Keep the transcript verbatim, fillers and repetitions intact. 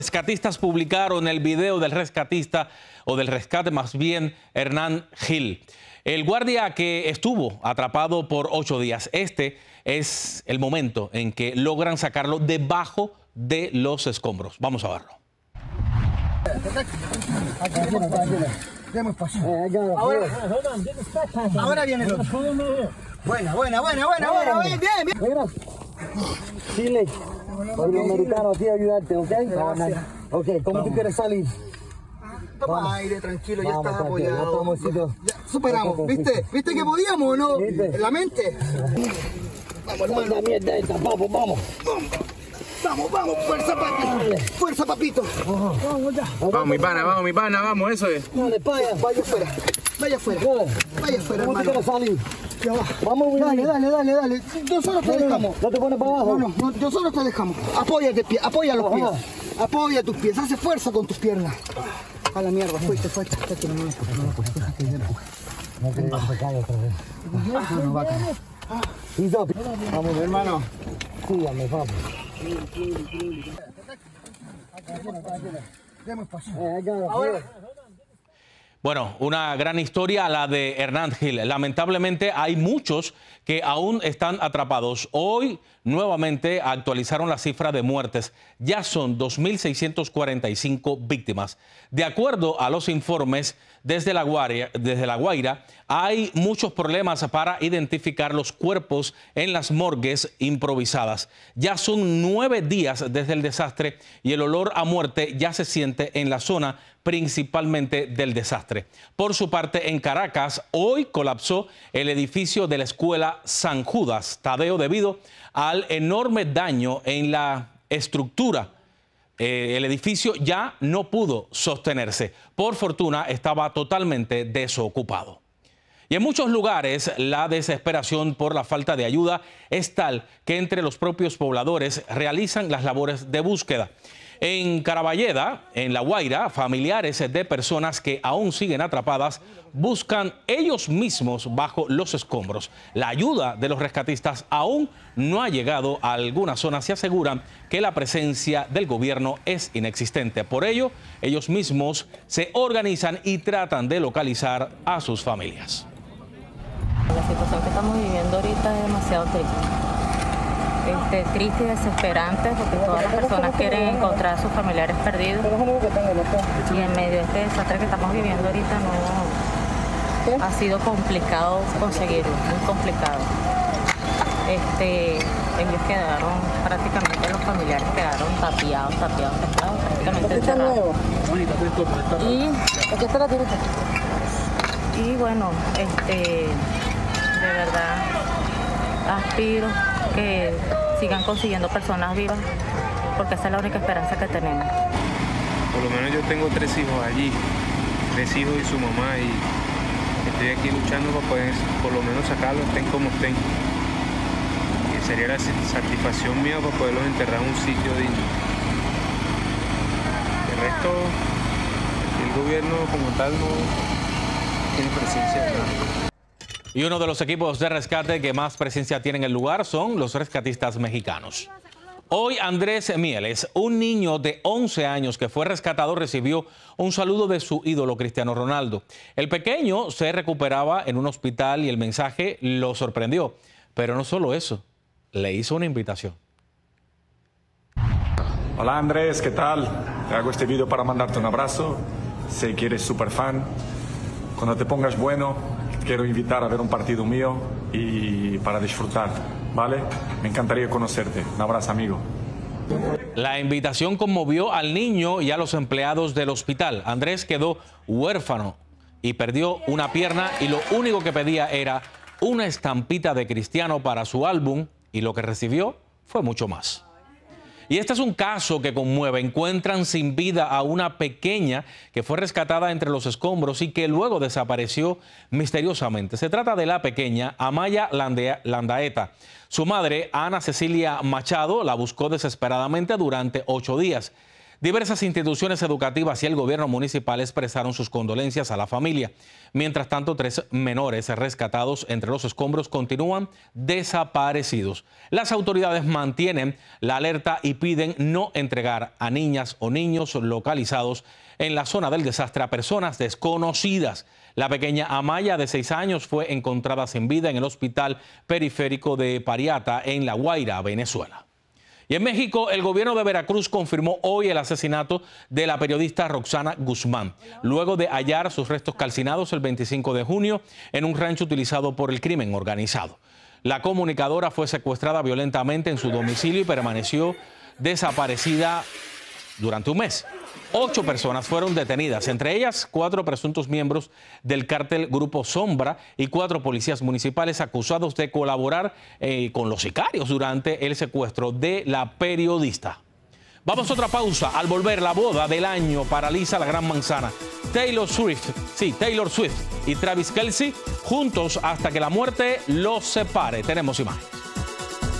Rescatistas publicaron el video del rescatista, o del rescate más bien, Hernán Gil. El guardia que estuvo atrapado por ocho días. Este es el momento en que logran sacarlo debajo de los escombros. Vamos a verlo. Ahora, ahora viene el otro. Buena, buena, buena, buena, buena, bien, bien, bien. Chile, soy americano aquí a ayudarte, ¿ok? Gracias. Ok, ¿cómo Vamos. tú quieres salir? Toma aire, tranquilo, ya Vamos, estás tranquilo, ya apoyado. estamos, Ya, superamos, Vamos, ¿viste? ¿Viste que podíamos o no? ¿Viste? En la mente. Vamos, hermano. La mierda esta, vamos, vamos. Vamos, vamos, fuerza, papi. Fuerza, papito. Vamos, ya. Vamos, mi pana, vamos, mi pana, vamos, eso es. Dale, paya. Vaya afuera, vaya afuera, vaya afuera, ¿Cómo tú hermano. quieres salir? Ya va. Vamos, Dale, dale, dale, dale. Nosotros te dejamos. ¿No te pones para abajo? No, no, no, nosotros te dejamos. Apóyate, pie, apoya los pies. Ajá. Apoya tus pies, hace fuerza con tus piernas. A la mierda, fuiste, fuiste. Fuiste, no me empujes, no me empujes, deja que yo empuje. No quería que se caiga otra vez. No, no va a caer. Listo. Vamos, hermano. Síganme, vamos. Demos paso. Eh, acá, Ahora. Bueno, una gran historia la de Hernán Gil. Lamentablemente hay muchos que aún están atrapados. Hoy nuevamente actualizaron la cifra de muertes. Ya son dos mil seiscientas cuarenta y cinco víctimas. De acuerdo a los informes desde La Guaira, desde La Guaira, hay muchos problemas para identificar los cuerpos en las morgues improvisadas. Ya son nueve días desde el desastre y el olor a muerte ya se siente en la zona principalmente del desastre. Por su parte, en Caracas, hoy colapsó el edificio de la escuela San Judas Tadeo debido al enorme daño en la estructura. Eh, el edificio ya no pudo sostenerse. Por fortuna, estaba totalmente desocupado. Y en muchos lugares la desesperación por la falta de ayuda es tal que entre los propios pobladores realizan las labores de búsqueda. En Caraballeda, en La Guaira, familiares de personas que aún siguen atrapadas buscan ellos mismos bajo los escombros. La ayuda de los rescatistas aún no ha llegado a algunas zonas y aseguran que la presencia del gobierno es inexistente. Por ello, ellos mismos se organizan y tratan de localizar a sus familias. La situación que estamos viviendo ahorita es demasiado triste. Este, triste y desesperante porque todas las personas quieren encontrar a sus familiares perdidos y en medio de este desastre que estamos viviendo ahorita no ha sido complicado conseguirlo, muy complicado. Este, ellos quedaron prácticamente, los familiares quedaron tapiados, tapiados, tapiados, prácticamente encerrados. Y, y bueno, este, de verdad aspiro que sigan consiguiendo personas vivas, porque esa es la única esperanza que tenemos. Por lo menos yo tengo tres hijos allí, tres hijos y su mamá, y estoy aquí luchando para poder por lo menos sacarlos, estén como estén. Y sería la satisfacción mía para poderlos enterrar en un sitio digno. El resto, el gobierno como tal no tiene presencia de nada. Y uno de los equipos de rescate que más presencia tiene en el lugar son los rescatistas mexicanos. Hoy Andrés Mieles, un niño de once años que fue rescatado, recibió un saludo de su ídolo Cristiano Ronaldo. El pequeño se recuperaba en un hospital y el mensaje lo sorprendió. Pero no solo eso, le hizo una invitación. Hola Andrés, ¿qué tal? Te hago este video para mandarte un abrazo. Sé que eres súper fan. Cuando te pongas bueno, quiero invitar a ver un partido mío y para disfrutar, ¿vale? Me encantaría conocerte. Un abrazo, amigo. La invitación conmovió al niño y a los empleados del hospital. Andrés quedó huérfano y perdió una pierna y lo único que pedía era una estampita de Cristiano para su álbum y lo que recibió fue mucho más. Y este es un caso que conmueve. Encuentran sin vida a una pequeña que fue rescatada entre los escombros y que luego desapareció misteriosamente. Se trata de la pequeña Amaya Landaeta. Su madre, Ana Cecilia Machado, la buscó desesperadamente durante ocho días. Diversas instituciones educativas y el gobierno municipal expresaron sus condolencias a la familia. Mientras tanto, tres menores rescatados entre los escombros continúan desaparecidos. Las autoridades mantienen la alerta y piden no entregar a niñas o niños localizados en la zona del desastre a personas desconocidas. La pequeña Amaya, de seis años, fue encontrada sin vida en el hospital periférico de Pariata, en La Guaira, Venezuela. Y en México, el gobierno de Veracruz confirmó hoy el asesinato de la periodista Roxana Guzmán, luego de hallar sus restos calcinados el veinticinco de junio en un rancho utilizado por el crimen organizado. La comunicadora fue secuestrada violentamente en su domicilio y permaneció desaparecida durante un mes. Ocho personas fueron detenidas, entre ellas cuatro presuntos miembros del cártel Grupo Sombra y cuatro policías municipales acusados de colaborar eh, con los sicarios durante el secuestro de la periodista. Vamos a otra pausa. Al volver, la boda del año paraliza la Gran Manzana. Taylor Swift, sí, Taylor Swift y Travis Kelce juntos hasta que la muerte los separe. Tenemos imágenes.